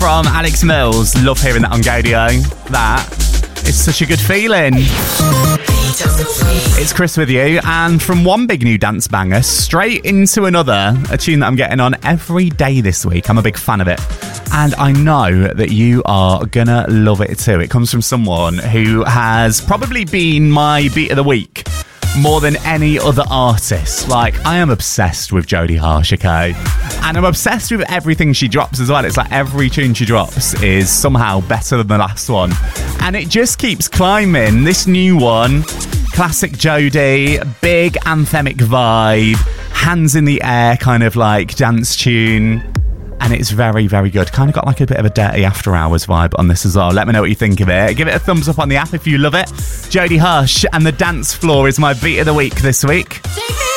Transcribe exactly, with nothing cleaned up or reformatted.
from Alex Mills. Love hearing that on Gaudio. That is such a good feeling. It's Chris with you, and from one big new dance banger straight into another, a tune that I'm getting on every day this week. I'm a big fan of it, and I know that you are gonna love it too. It comes from someone who has probably been my beat of the week more than any other artist. Like, I am obsessed with Jodie Harsh, okay? And I'm obsessed with everything she drops as well. It's like every tune she drops is somehow better than the last one. And it just keeps climbing. This new one, classic Jodie, big anthemic vibe, hands in the air kind of like dance tune. And it's very, very good. Kind of got like a bit of a dirty after hours vibe on this as well. Let me know what you think of it. Give it a thumbs up on the app if you love it. Jodie Harsh and The Dance Floor is my beat of the week this week.